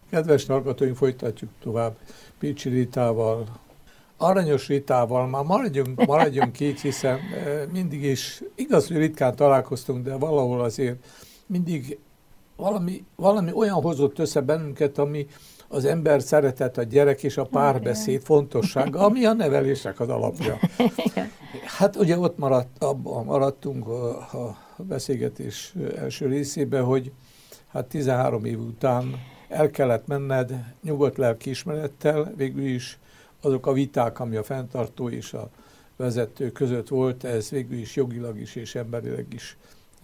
Kedves hallgatóink, folytatjuk tovább Pécsi Ritával. Aranyos Ritával már maradjunk két, hiszen mindig is, igaz, hogy ritkán találkoztunk, de valahol azért mindig valami olyan hozott össze bennünket, ami az ember szeretet, a gyerek és a párbeszéd fontossága, ami a nevelésnek az alapja. Hát ugye abban maradtunk a beszélgetés első részében, hogy hát 13 év után el kellett menned nyugodt lelkiismerettel, végül is azok a viták, ami a fenntartó és a vezető között volt, ez végül is jogilag is és emberileg is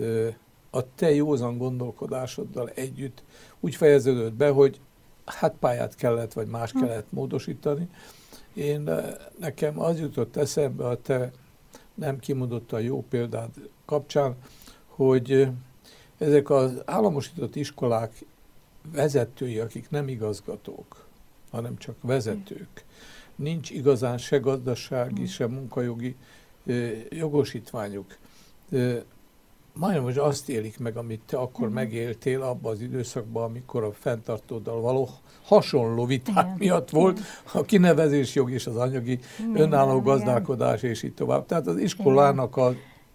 a te józan gondolkodásoddal együtt úgy fejeződött be, hogy hát pályát kellett, vagy más kellett módosítani. Nekem az jutott eszembe a te nem kimondottan jó példád kapcsán, hogy ezek az államosított iskolák vezetői, akik nem igazgatók, hanem csak vezetők, nincs igazán se gazdasági, se munkajogi jogosítványuk. Majdnem, hogy azt élik meg, amit te akkor megéltél abban az időszakban, amikor a fenntartóddal való hasonló viták miatt volt a kinevezésjog és az anyagi önálló gazdálkodás, és így tovább. Tehát az iskolának a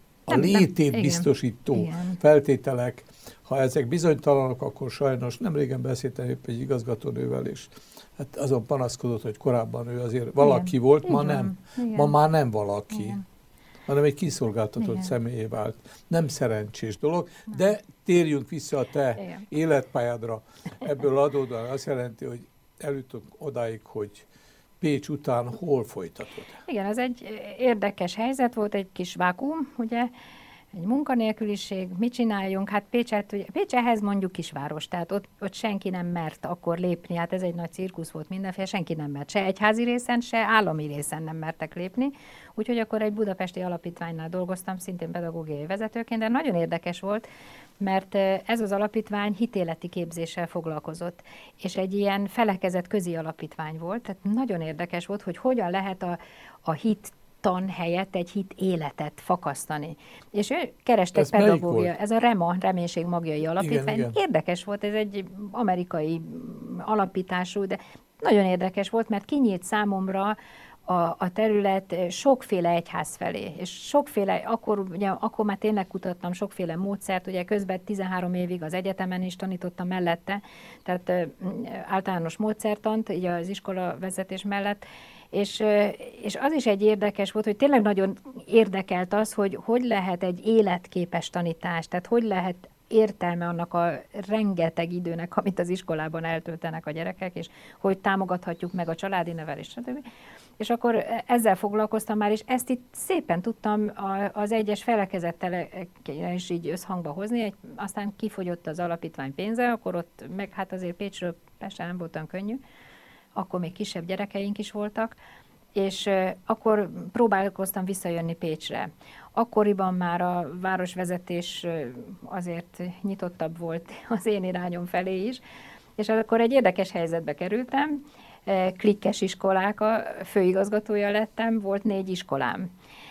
létét biztosító feltételek, ha ezek bizonytalanok, akkor sajnos nemrégen beszéltem épp egy igazgatónővel, és hát azon panaszkodott, hogy korábban ő azért valaki volt, ma nem. Ma már nem valaki, hanem egy kiszolgáltatott személyé vált. Nem szerencsés dolog, de térjünk vissza a te életpályádra. Ebből adódóan azt jelenti, hogy eljutunk odáig, hogy Pécs után hol folytatod? Igen, ez egy érdekes helyzet volt, egy kis vákuum, ugye, egy munkanélküliség, mit csináljunk? Hát Pécs ehhez mondjuk kisváros, tehát ott senki nem mert akkor lépni, hát ez egy nagy cirkusz volt mindenféle, senki nem mert, se egyházi részen, se állami részen nem mertek lépni, úgyhogy akkor egy budapesti alapítványnál dolgoztam, szintén pedagógiai vezetőként, de nagyon érdekes volt, mert ez az alapítvány hitéleti képzéssel foglalkozott, és egy ilyen felekezett közi alapítvány volt, tehát nagyon érdekes volt, hogy hogyan lehet a hit tan helyett egy hit életet fakasztani. És ő kereste pedagógia, ez a REMA, Reménység Magjai Alapítvány. Igen. Érdekes volt, ez egy amerikai alapítású, de nagyon érdekes volt, mert kinyílt számomra a terület sokféle egyház felé, és sokféle, akkor már tényleg kutattam sokféle módszert, ugye közben 13 évig az egyetemen is tanítottam mellette, tehát általános módszertant, így az iskola vezetés mellett, és az is egy érdekes volt, hogy tényleg nagyon érdekelt az, hogy lehet egy életképes tanítás, tehát hogy lehet értelme annak a rengeteg időnek, amit az iskolában eltöltenek a gyerekek, és hogy támogathatjuk meg a családi nevelést, stb. És akkor ezzel foglalkoztam már, és ezt itt szépen tudtam az egyes felekezettel is így összhangba hozni, aztán kifogyott az alapítvány pénze, akkor ott meg hát azért Pécsről Pestre nem voltam könnyű, akkor még kisebb gyerekeink is voltak, és akkor próbálkoztam visszajönni Pécsre. Akkoriban már a városvezetés azért nyitottabb volt az én irányom felé is, és akkor egy érdekes helyzetbe kerültem, klikkes iskolák, a főigazgatója lettem, volt 4 iskolám.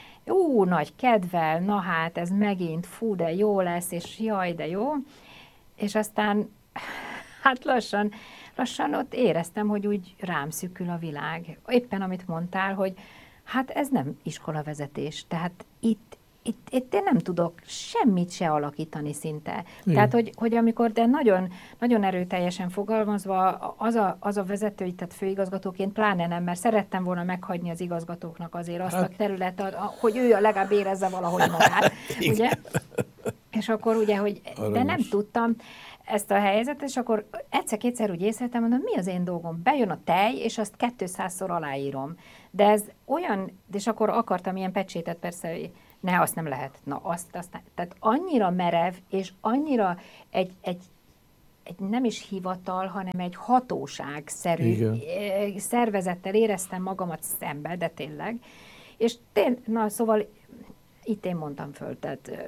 Nagy kedvel, na hát ez megint, fú, de jó lesz, és jaj, de jó. És aztán hát lassan ott éreztem, hogy úgy rám szűkül a világ. Éppen amit mondtál, hogy hát ez nem iskolavezetés, tehát itt én nem tudok semmit se alakítani szinte. Igen. Tehát, hogy amikor, de nagyon, nagyon erőteljesen fogalmazva, az a vezetői, tehát főigazgatóként pláne nem, mert szerettem volna meghagyni az igazgatóknak azért azt a területet, hogy ő legalább érezze valahogy magát, ugye? És akkor ugye, hogy de nem tudtam ezt a helyzetet, és akkor egyszer-kétszer úgy észrevettem, mondom, mi az én dolgom? Bejön a tej, és azt 200-szor aláírom. De ez olyan, és akkor akartam ilyen pecsétet persze, ne, azt nem lehet. Na, azt tehát annyira merev, és annyira egy nem is hivatal, hanem egy hatóságszerű szervezettel éreztem magamat szembe, de tényleg. És na, szóval itt én mondtam föl, tehát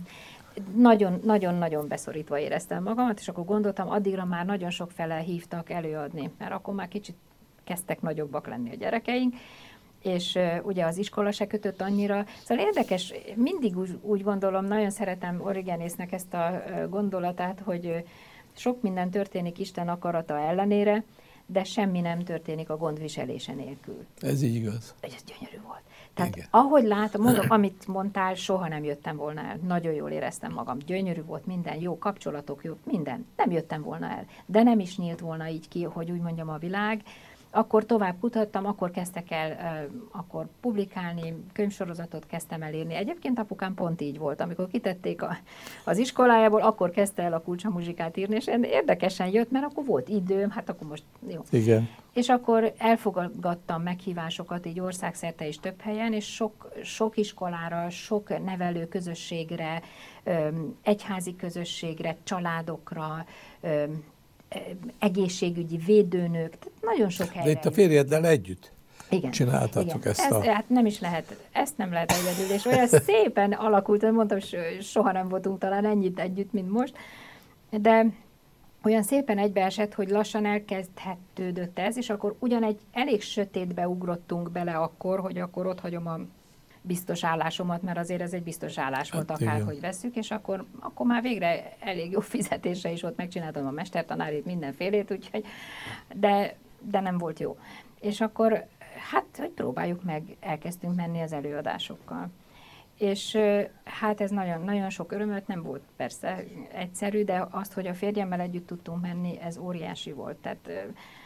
nagyon-nagyon beszorítva éreztem magamat, és akkor gondoltam, addigra már nagyon sok fele hívtak előadni, mert akkor már kicsit kezdtek nagyobbak lenni a gyerekeink, és ugye az iskola se kötött annyira. Szóval érdekes, mindig úgy gondolom, nagyon szeretem Origenésznek ezt a gondolatát, sok minden történik Isten akarata ellenére, de semmi nem történik a gondviselése nélkül. Ez így igaz. Ez gyönyörű volt. Tehát Igen. ahogy látom, mondom, amit mondtál, soha nem jöttem volna el. Nagyon jól éreztem magam. Gyönyörű volt minden, jó kapcsolatok, jó, minden. Nem jöttem volna el. De nem is nyílt volna így ki, hogy úgy mondjam, a világ. Akkor tovább kutattam, akkor kezdtek el akkor publikálni, könyvsorozatot kezdtem el írni. Egyébként apukám pont így volt, amikor kitették az iskolájából, akkor kezdte el a Kulcsa-muzsikát írni, és érdekesen jött, mert akkor volt időm, hát akkor most jó. Igen. És akkor elfogadtam meghívásokat így országszerte is több helyen, és sok iskolára, sok nevelő közösségre, egyházi közösségre, családokra, egészségügyi védőnők, tehát nagyon sok helyre. De itt a férjeddel együtt Igen. csináltatok Igen. ezt a... Hát nem is lehet, ezt nem lehet egyedül, és olyan szépen alakult, mondtam, soha nem voltunk talán ennyit együtt, mint most, de olyan szépen egybeesett, hogy lassan elkezdhetődött ez, és akkor ugyan egy elég sötétbe ugrottunk bele akkor, hogy akkor ott hagyom a biztos állásomat, mert azért ez egy biztos állás volt, akárhogy vesszük, és akkor már végre elég jó fizetése is volt, megcsináltam a mestertanárit, mindenfélét, úgyhogy, de nem volt jó. És akkor, hát, hogy próbáljuk meg, elkezdtünk menni az előadásokkal. És hát ez nagyon, nagyon sok örömöt, nem volt persze egyszerű, de azt, hogy a férjemmel együtt tudtunk menni, ez óriási volt. Tehát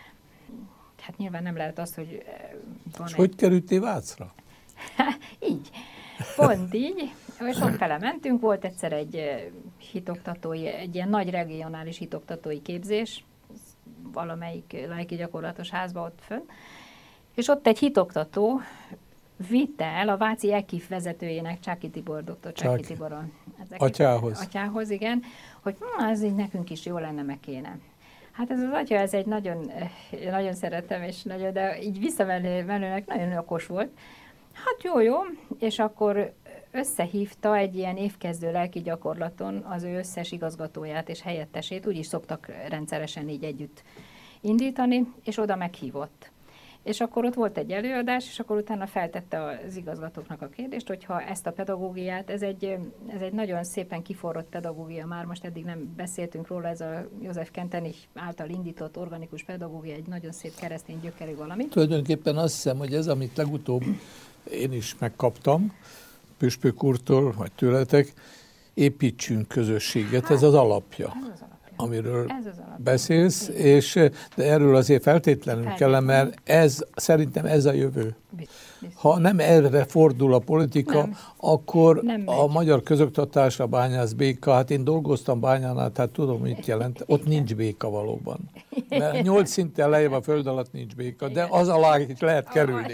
hát nyilván nem lehet az, hogy van. És hogy kerültél Vácra? Így. Pont így. Sokfele mentünk, volt egyszer egy hitoktatói, egy ilyen nagy regionális hitoktatói képzés, valamelyik lelki gyakorlatos házba ott fönn, és ott egy hitoktató vitte el a Váci EKIF vezetőjének, Csáky Tibor, dr. Csáky Tiboron. Atyához, igen, hogy ez így nekünk is jó lenne, meg kéne. Hát ez az atya, ez egy nagyon, nagyon szeretem, és nagyon, de így visszamenőnek nagyon okos volt. Hát jó, és akkor összehívta egy ilyen évkezdő lelki gyakorlaton az ő összes igazgatóját és helyettesét, úgyis szoktak rendszeresen így együtt indítani, és oda meghívott. És akkor ott volt egy előadás, és akkor utána feltette az igazgatóknak a kérdést, hogyha ezt a pedagógiát, ez egy nagyon szépen kiforrott pedagógia, már most eddig nem beszéltünk róla, ez a József Kentenich által indított organikus pedagógia, egy nagyon szép keresztény gyökerű valami. Tulajdonképpen azt hiszem, hogy ez, amit legutóbb én is megkaptam, Püspök úrtól, vagy tőletek, építsünk közösséget, ez az alapja. Amiről beszélsz, de erről azért feltétlenül kell, mert szerintem ez a jövő. Ha nem erre fordul a politika, akkor a magyar közoktatásra Bányász béka, hát én dolgoztam Bányánál, tehát tudom, mit jelent, ott nincs béka valóban. Mert 8 szinten lejjebb a föld alatt nincs béka, de az alá lehet kerülni.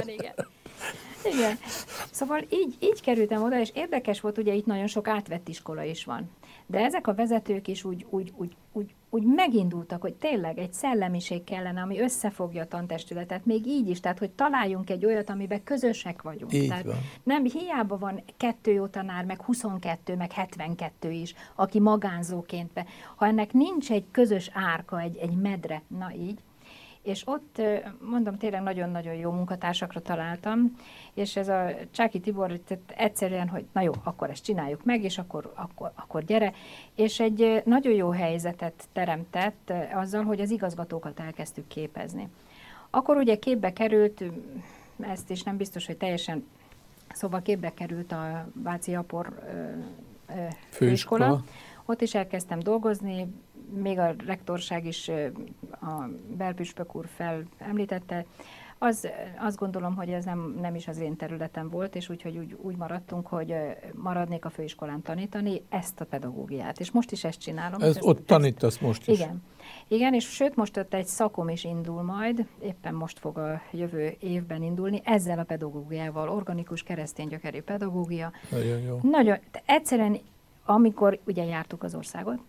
Igen. Szóval így kerültem oda, és érdekes volt, ugye itt nagyon sok átvett iskola is van. De ezek a vezetők is úgy megindultak, hogy tényleg egy szellemiség kellene, ami összefogja a tantestületet, még így is, tehát hogy találjunk egy olyat, amiben közösek vagyunk. Így tehát van. nem hiába van 2 jó tanár, meg 22, meg 72 is, aki magánzóként ha ennek nincs egy közös árka, egy medre, na így, és ott, mondom, tényleg nagyon-nagyon jó munkatársakra találtam, és ez a Csáky Tibor egyszerűen, hogy na jó, akkor ezt csináljuk meg, és akkor gyere. És egy nagyon jó helyzetet teremtett azzal, hogy az igazgatókat elkezdtük képezni. Akkor ugye képbe került, ezt is nem biztos, hogy teljesen, szóval képbe került a Váci Apor főiskola. Ott is elkezdtem dolgozni, még a rektorság is, a belpüspök úr felemlítette. Azt gondolom, hogy ez nem is az én területem volt, és úgyhogy úgy maradtunk, hogy maradnék a főiskolán tanítani ezt a pedagógiát. És most is ezt csinálom. Tanítasz most is. Igen, és sőt, most ott egy szakom is indul majd, éppen most fog a jövő évben indulni, ezzel a pedagógiával, organikus keresztény gyökerű pedagógia. Nagyon jó. Egyszerűen, amikor ugye jártuk az országot,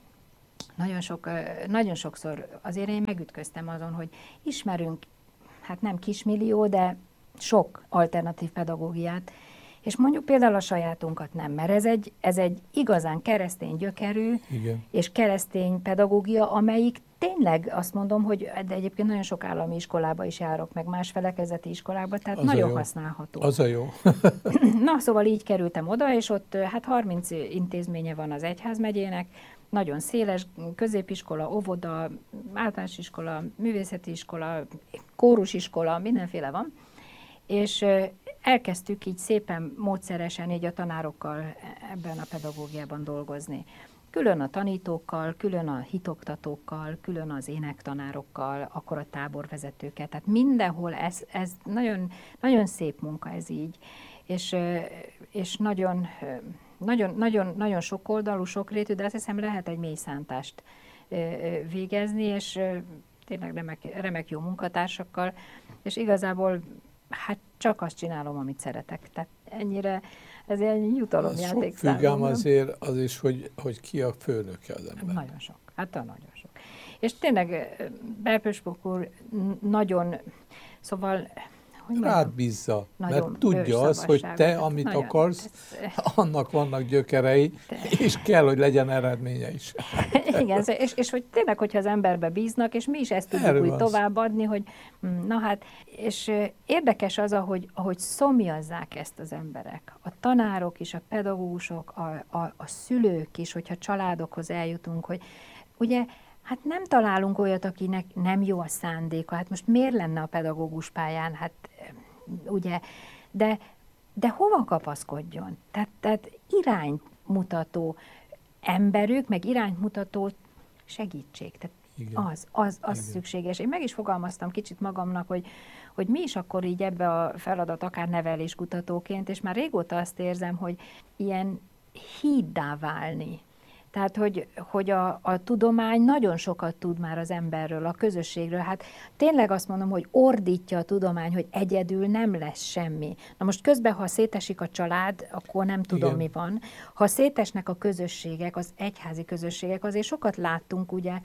nagyon sokszor azért én megütköztem azon, hogy ismerünk, hát nem kismillió, de sok alternatív pedagógiát, és mondjuk például a sajátunkat nem, mert ez egy igazán keresztény gyökerű, igen, és keresztény pedagógia, amelyik tényleg azt mondom, hogy de egyébként nagyon sok állami iskolába is járok, meg más felekezeti iskolába, tehát az nagyon használható. Az a jó. Na, szóval így kerültem oda, és ott hát 30 intézménye van az egyházmegyének, nagyon széles, középiskola, óvoda, általános iskola, művészeti iskola, kórusiskola, mindenféle van, és elkezdtük így szépen módszeresen így a tanárokkal ebben a pedagógiában dolgozni. Külön a tanítókkal, külön a hitoktatókkal, külön az énektanárokkal, akkor a táborvezetőket. Tehát mindenhol ez nagyon, nagyon szép munka ez így. És nagyon sokoldalú, sokrétű, de azt hiszem lehet egy mély szántást végezni, és tényleg remek jó munkatársakkal, és igazából hát csak azt csinálom, amit szeretek. Tehát ennyire, ez egy jutalomjáték számomra. Függám azért az is, hogy ki a főnöke az ember. Nagyon sok, hát nagyon sok. És tényleg Belpőspök úr nagyon, szóval... Rád bízza, mert tudja azt, hogy te, amit nagyon akarsz, annak vannak gyökerei, és kell, hogy legyen eredménye is. Igen, és hogy tényleg, hogyha az emberbe bíznak, és mi is ezt tudjuk úgy továbbadni, hogy na hát, és érdekes az, ahogy szomjazzák ezt az emberek. A tanárok is, a pedagógusok, a szülők is, hogyha családokhoz eljutunk, hogy ugye, hát nem találunk olyat, akinek nem jó a szándéka. Hát most miért lenne a pedagógus pályán? Hát ugye, de hova kapaszkodjon? Tehát iránymutató emberük, meg iránymutató segítség. Tehát igen, az szükséges. Én meg is fogalmaztam kicsit magamnak, hogy mi is akkor így ebbe a feladat, akár neveléskutatóként, és már régóta azt érzem, hogy ilyen híddá válni. Tehát, hogy a tudomány nagyon sokat tud már az emberről, a közösségről. Hát tényleg azt mondom, hogy ordítja a tudomány, hogy egyedül nem lesz semmi. Na most közben, ha szétesik a család, akkor nem tudom, mi van. Ha szétesnek a közösségek, az egyházi közösségek, azért sokat láttunk, ugye,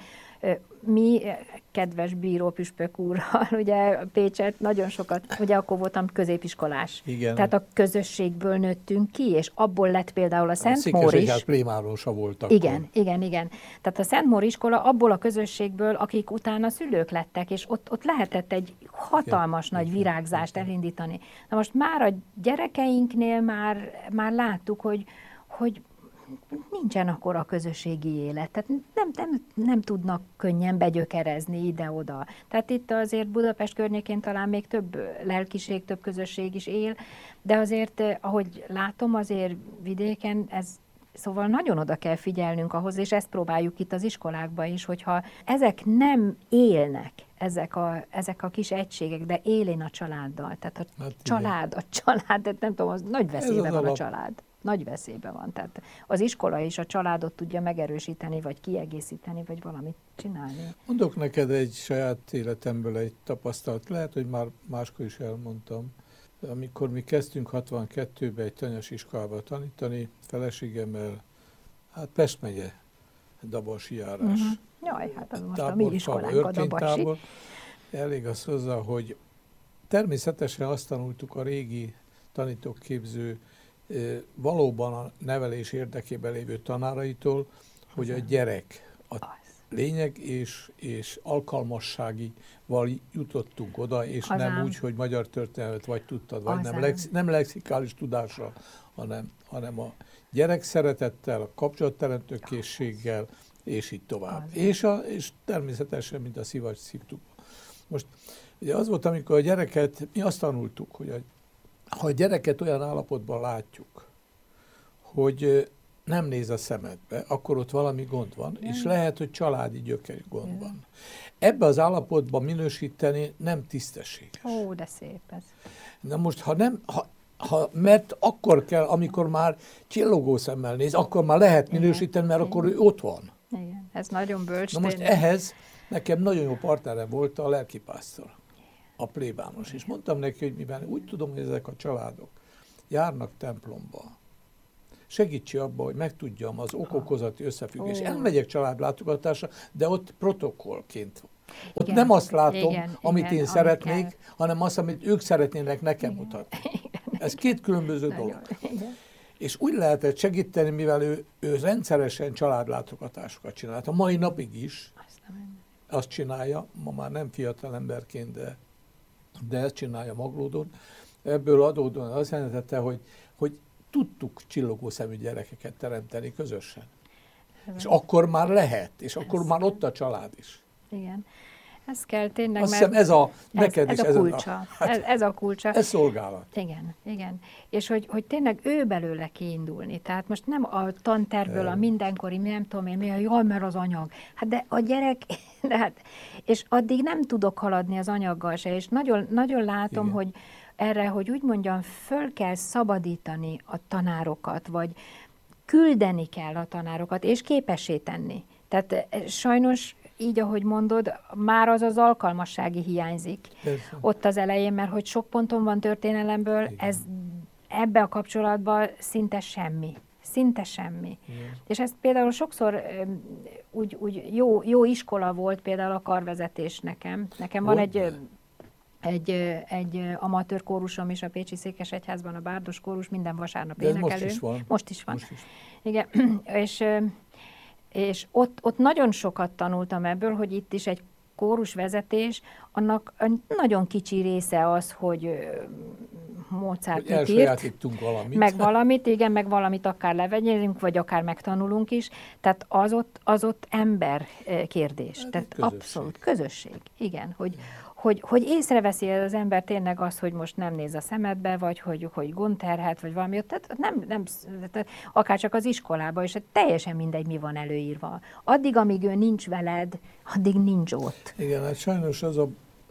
mi, kedves bíró Püspök úrral, ugye Pécset nagyon sokat, ugye akkor voltam középiskolás. Igen. Tehát a közösségből nőttünk ki, és abból lett például a Szent Mór is. Székesegyház plémárosa voltak. Igen. Tehát a Szent Mór iskola abból a közösségből, akik utána szülők lettek, és ott lehetett egy hatalmas nagy virágzást elindítani. Na most már a gyerekeinknél már láttuk, hogy nincsen akkor a közösségi élet, tehát nem tudnak könnyen begyökerezni ide-oda. Tehát itt azért Budapest környékén talán még több lelkiség, több közösség is él, de azért, ahogy látom, azért vidéken szóval nagyon oda kell figyelnünk ahhoz, és ezt próbáljuk itt az iskolákban is, hogyha ezek nem élnek, ezek a kis egységek, de élén a családdal. Tehát a család, tehát nem tudom, az nagy veszélyben van a család. Nagy veszélyben van. Tehát az iskola is a családot tudja megerősíteni, vagy kiegészíteni, vagy valamit csinálni. Mondok neked egy saját életemből egy tapasztalat. Lehet, hogy már máskor is elmondtam. Amikor mi kezdtünk 62-ben egy tanyas iskolába tanítani, feleségemmel, hát Pest megye, Dabasi járás. Jaj, hát az most a mi iskolánk a Dabasi. Elég az hozzá, hogy természetesen azt tanultuk a régi tanítóképző valóban a nevelés érdekében lévő tanáraitól, hogy a gyerek a lényeg, és alkalmasságival jutottunk oda, és nem úgy, hogy magyar történelmet vagy tudtad, vagy nem lexikális tudással, hanem a gyerek szeretettel, a kapcsolatteremtő készséggel, és így tovább. És természetesen, mint a szivacs szívtuk. Most ugye az volt, amikor a gyereket, mi azt tanultuk, hogy ha a gyereket olyan állapotban látjuk, hogy nem néz a szemedbe, akkor ott valami gond van, és lehet, hogy családi gyökerű gond van. Ebbe az állapotban minősíteni nem tisztességes. Ó, de szép ez. Na most, mert akkor kell, amikor már csillogó szemmel néz, akkor már lehet minősíteni, mert akkor ő ott van. Igen, ez nagyon bölcs. Na most ehhez nekem nagyon jó partnerem volt a lelkipásztor, a plébános, és mondtam neki, hogy mivel úgy tudom, hogy ezek a családok járnak templomba, segítsi abba, hogy megtudjam az okokozati összefüggés. Elmegyek családlátogatásra, de ott protokollként. Ott nem azt látom, amit én szeretnék, hanem azt, amit ők szeretnének nekem mutatni. Ez két különböző dolog. És úgy lehetett segíteni, mivel ő rendszeresen családlátogatásokat csinált. A mai napig is azt csinálja, ma már nem fiatal emberként, de ezt csinálja Maglódon. Ebből adódóan azt jelentette, hogy tudtuk csillogó szemű gyerekeket teremteni közösen. És akkor már lehet, és akkor már ott a család is. Igen. Ez kell tényleg, Azt hiszem ez a, neked ez is a kulcsa. Ez a kulcsa. Ez szolgálat. Igen, igen. És hogy tényleg ő belőle kiindulni. Tehát most nem a tantervből, a mindenkori, nem tudom én, mi a jaj, mert az anyag. Hát de a gyerek, de hát, és addig nem tudok haladni az anyaggal se, és nagyon, nagyon látom, Igen. hogy erre, hogy úgy mondjam, föl kell szabadítani a tanárokat, vagy küldeni kell a tanárokat, és képessé tenni. Tehát sajnos így, ahogy mondod, már az alkalmassági hiányzik. Persze. Ott az elején, mert hogy sok ponton van történelemből, Igen. ez ebbe a kapcsolatban szinte semmi. Szinte semmi. Igen. És ez például sokszor úgy jó iskola volt például a karvezetés nekem. Nekem van egy amatőr kórusom is a Pécsi Székesegyházban, a Bárdos kórus, minden vasárnap De ez énekelő. most is van. Most is van. Most is. Igen, és ott nagyon sokat tanultam ebből, hogy itt is egy kórusvezetés, annak nagyon kicsi része az, hogy Mozart Hogy mit írt, elsajátítunk valamit. meg valamit, igen, meg valamit akár levegyelünk, vagy akár megtanulunk is. Tehát az ott ember kérdés. Hát Tehát közösség. abszolút közösség. Igen, hogy észreveszi az ember tényleg azt, hogy most nem néz a szemedbe, vagy hogy gondterhet, vagy valami. Tehát tehát akár csak az iskolában is, teljesen mindegy, mi van előírva. Addig, amíg ő nincs veled, addig nincs ott. Igen, hát sajnos az a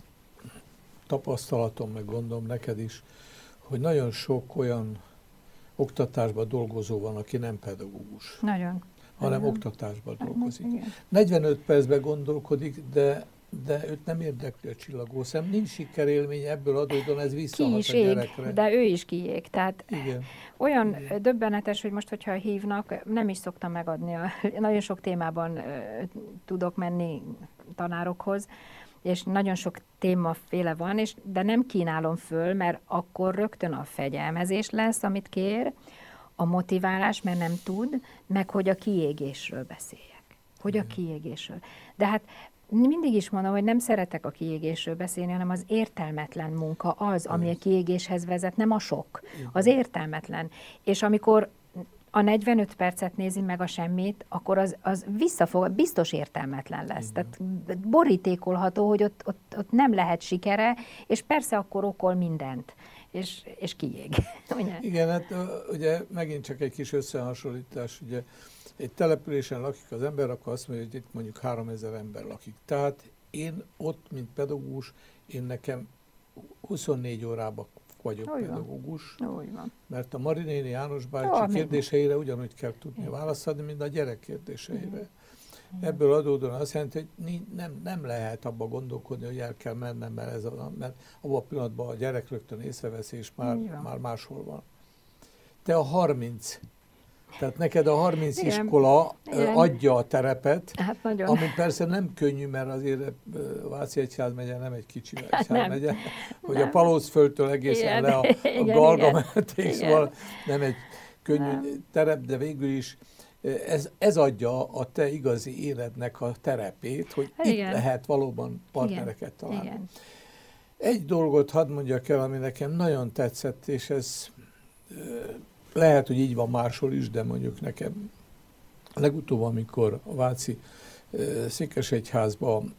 tapasztalatom, meg gondolom neked is, hogy nagyon sok olyan oktatásban dolgozó van, aki nem pedagógus, Nagyon. hanem nagyon. oktatásban dolgozik. Igen. 45 percben gondolkodik, de őt nem érdekli a csillagó szem. Nincs sikerélmény, ebből adódóan ez Ki visszahat is a ég, gyerekre. de ő is kiég. Tehát Igen. olyan döbbenetes, hogy most, hogyha hívnak, nem is szoktam megadni. Nagyon sok témában tudok menni tanárokhoz, és nagyon sok témaféle van, de nem kínálom föl, mert akkor rögtön a fegyelmezés lesz, amit kér, a motiválás, mert nem tud, meg hogy a kiégésről beszéljek. Hogy a kiégésről. De hát mindig is mondom, hogy nem szeretek a kiégésről beszélni, hanem az értelmetlen munka az, ami a kiégéshez vezet, nem a sok. Az értelmetlen. És amikor a 45 percet nézi meg a semmit, akkor az visszafog, biztos értelmetlen lesz. Tehát borítékolható, hogy ott nem lehet sikere, és persze akkor okol mindent. És kiég. Ugye? Igen, hát ugye megint csak egy kis összehasonlítás, ugye egy településen lakik az ember, akkor azt mondja, hogy itt mondjuk 3000 ember lakik. Tehát én ott, mint pedagógus, nekem 24 órában vagyok pedagógus, mert a Marinéni János bácsi kérdéseire ugyanúgy kell tudni válaszolni, mint a gyerek kérdéseire. Ebből adódóan azt jelenti, hogy nem lehet abba gondolkodni, hogy el kell mennem, mert abban a pillanatban a gyerek rögtön észreveszi, és már máshol van. Te a 30, tehát neked a 30 Igen. iskola Igen. adja a terepet, Hát nagyon. ami persze nem könnyű, mert azért Váci egyházmegye nem egy kicsi egyházmegye, hogy a Palócföldtől egészen le a Galgamenetig, szóval nem egy könnyű terep, de végül is ez adja a te igazi életnek a terepét, hogy itt lehet valóban partnereket találni. Igen. Egy dolgot hadd mondjak el, ami nekem nagyon tetszett, és ez lehet, hogy így van máshol is, de mondjuk nekem legutóbb, amikor a Váci Székesegyházba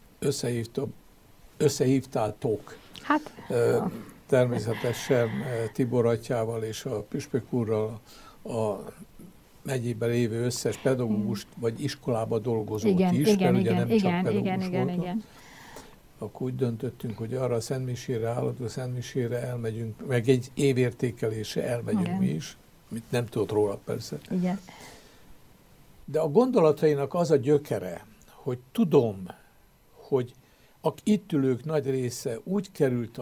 összehívtátok, hát, természetesen Tibor atyával és a püspök úrral a megyében lévő összes pedagógust, vagy iskolába dolgozót is, mert ugye nem csak pedagógus voltak. Akkor úgy döntöttünk, hogy arra a szentmisére, állandó szentmisére elmegyünk, meg egy évértékelésre elmegyünk mi is, amit nem tudott róla persze. Igen. De a gondolatainak az a gyökere, hogy tudom, hogy itt ülők nagy része úgy került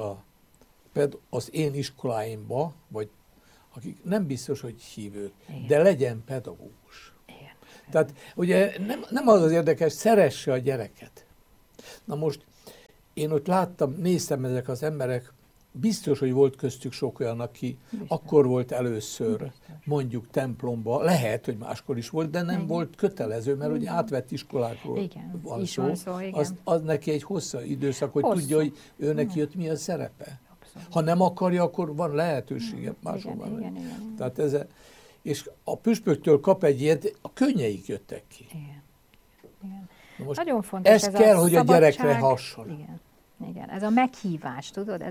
az én iskoláimba, vagy akik nem biztos, hogy hívők, de legyen pedagógus. Igen. Tehát ugye nem az érdekes, szeresse a gyereket. Na most én ott néztem ezek az emberek, biztos, hogy volt köztük sok olyan, aki akkor volt először, mondjuk templomba, lehet, hogy máskor is volt, de nem volt kötelező, mert ugye átvett iskolákról van szó. Az neki egy hosszú időszak, hogy tudja, hogy ő neki ott mi a szerepe. Ha nem akarja, akkor van lehetősége máshol. Tehát és a püspöktől kap egy ilyet, a könnyeik jöttek ki. Igen. Igen. Most nagyon fontos ez kell, hogy a gyerekre szabadság. hasson. Igen. Igen, ez a meghívás, tudod,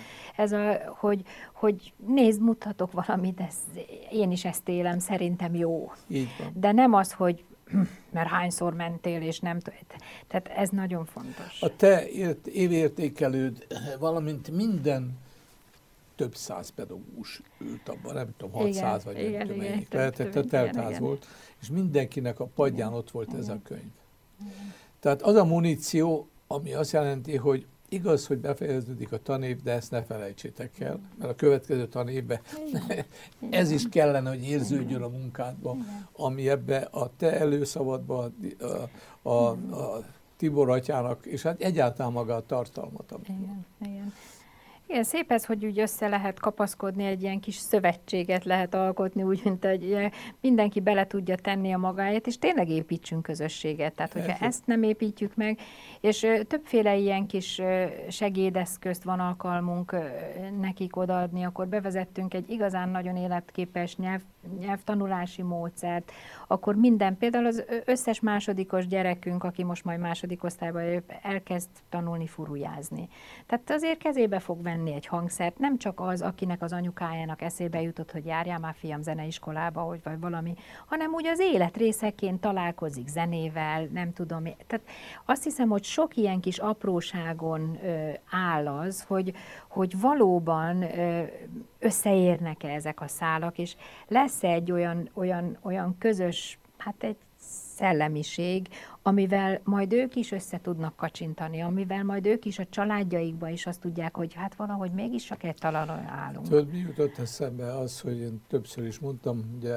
hogy nézd, mutatok valamit, én is ezt élem, szerintem jó. Így van. De nem az, hogy mert hányszor mentél, és nem tudod. Tehát ez nagyon fontos. A te évértékelőd, valamint minden több száz pedagógus ült abban, nem tudom, 600 vagy nem tudom melyik. Lehetett, a teltház volt, és mindenkinek a padján ott volt ez a könyv. Tehát az a muníció, ami azt jelenti, hogy igaz, hogy befejeződik a tanév, de ezt ne felejtsétek el, mert a következő tanévben ez is kellene, hogy érződjön a munkádba, ami ebbe a te előszavadba, a Tibor atyának, és hát egyáltalán maga a tartalmat. Igen. Igen, szép ez, hogy úgy össze lehet kapaszkodni, egy ilyen kis szövetséget lehet alkotni, úgy, mint hogy mindenki bele tudja tenni a magáét, és tényleg építsünk közösséget. Tehát, hogyha ezt nem építjük meg, és többféle ilyen kis segédeszközt van alkalmunk nekik odaadni, akkor bevezettünk egy igazán nagyon életképes nyelvtanulási módszert, akkor minden, például az összes másodikos gyerekünk, aki most majd második osztályban elkezd tanulni furujázni. Tehát azért kezébe fog venni egy hangszert, nem csak az, akinek az anyukájának eszébe jutott, hogy járjál már fiam zeneiskolába, vagy valami, hanem úgy az élet részeként találkozik zenével, nem tudom. Tehát azt hiszem, hogy sok ilyen kis apróságon áll az, hogy valóban összeérnek-e ezek a szálak, és lesz egy olyan közös, hát egy szellemiség, amivel majd ők is össze tudnak kacsintani, amivel majd ők is a családjaikba is azt tudják, hogy hát valahogy mégis csak egy találon állunk. Tudod, mi jutott eszembe az, hogy én többször is mondtam, ugye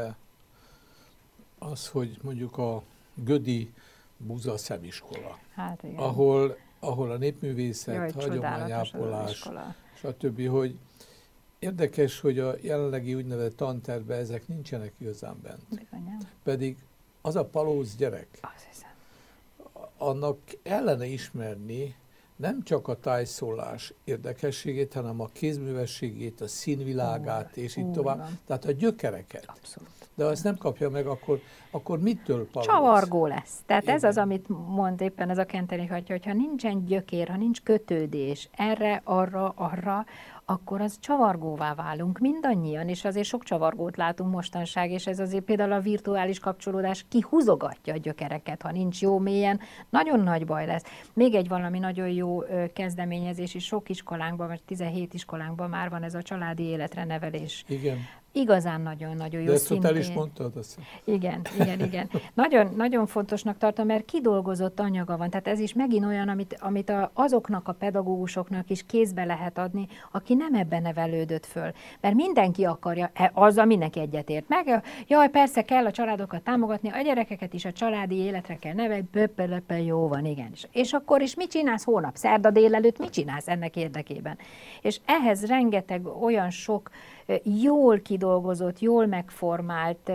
az, hogy mondjuk a Gödi Buza Szemiskola, hát igen. ahol a népművészet, hagyományápolás, stb., hogy érdekes, hogy a jelenlegi úgynevezett tantervben ezek nincsenek igazán bent. Bizony. Pedig az a palóc gyerek, Azt hiszem. annak ellene ismerni nem csak a tájszólás érdekességét, hanem a kézművességét, a színvilágát, és így tovább. Van. Tehát a gyökereket. Abszolút. De ha ezt nem kapja meg, akkor mitől palóc? Csavargó lesz. Tehát Igen. ez az, amit mond éppen ez a Kenteri Hatya, hogyha nincsen gyökér, ha nincs kötődés erre, arra, akkor az csavargóvá válunk mindannyian, és azért sok csavargót látunk mostanság, és ez azért például a virtuális kapcsolódás kihúzogatja a gyökereket, ha nincs jó mélyen, nagyon nagy baj lesz. Még egy valami nagyon jó kezdeményezés, és sok iskolánkban, vagy 17 iskolánkban már van ez a családi életre nevelés. Igen. Igazán nagyon-nagyon jó. De ezt el is mondtad, azt Igen. Nagyon fontosnak tartom, mert kidolgozott anyaga van. Tehát ez is megint olyan, amit azoknak a pedagógusoknak is kézbe lehet adni, aki nem ebben nevelődött föl. Mert mindenki akarja, azzal mindenki egyetért meg. Jaj, persze kell a családokat támogatni, a gyerekeket is a családi életre kell nevelni, pöppelöppel, jó van, igen. És akkor is mit csinálsz hónap, szerda délelőtt, mit csinálsz ennek érdekében? És ehhez rengeteg olyan sok jól kidolgozott, jól megformált,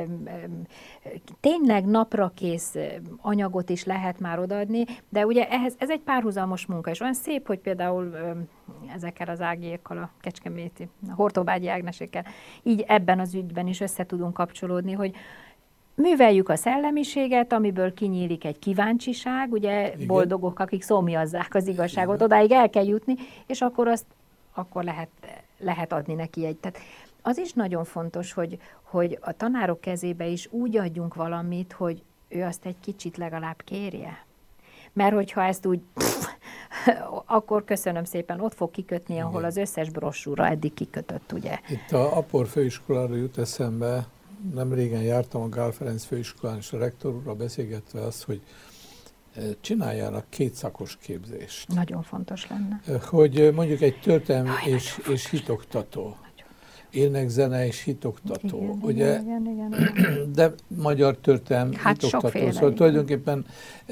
tényleg naprakész anyagot is lehet már odaadni, de ugye ez egy párhuzamos munka, és olyan szép, hogy például ezekkel az Ágiékkal, a kecskeméti, a Hortobágyi Ágnesékkel, így ebben az ügyben is össze tudunk kapcsolódni, hogy műveljük a szellemiséget, amiből kinyílik egy kíváncsiság, ugye igen. Boldogok, akik szomjazzák az igazságot, igen. Odáig el kell jutni, és akkor lehet adni neki egy. Tehát az is nagyon fontos, hogy a tanárok kezébe is úgy adjunk valamit, hogy ő azt egy kicsit legalább kérje. Mert hogyha ezt úgy, akkor köszönöm szépen, ott fog kikötni, ahol igen. Az összes brossúra eddig kikötött, ugye? Itt a Apor főiskolára jut eszembe, nem régen jártam a Gál Ferenc főiskolán, és a rektor úrral beszélgetve azt, hogy csináljanak 2 szakos képzést. Nagyon fontos lenne. Hogy mondjuk egy történelmi és hitoktató, énekzene és hitoktató, igen, ugye? Igen. De magyar történelmi hitoktató. Sokféle, szóval tulajdonképpen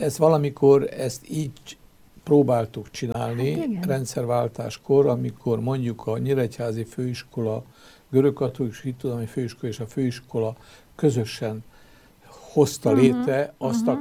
ezt így próbáltuk csinálni rendszerváltáskor, amikor mondjuk a Nyíregyházi főiskola, görögkatolikus hittudományi főiskola és a főiskola közösen hozta létre azt a